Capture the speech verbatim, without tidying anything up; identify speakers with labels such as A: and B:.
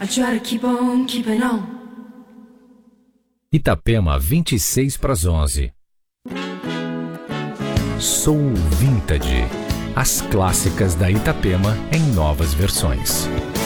A: I try to keep on keeping on.
B: Itapema, vinte e seis para as onze. Soul Vintage. As clássicas da Itapema em novas versões.